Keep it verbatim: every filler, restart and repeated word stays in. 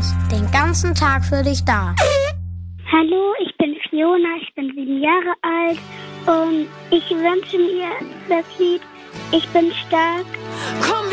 ist den ganzen Tag für dich da. Hallo, ich bin Fiona, ich bin sieben Jahre alt und ich wünsche mir das Lied Ich bin stark. Komm,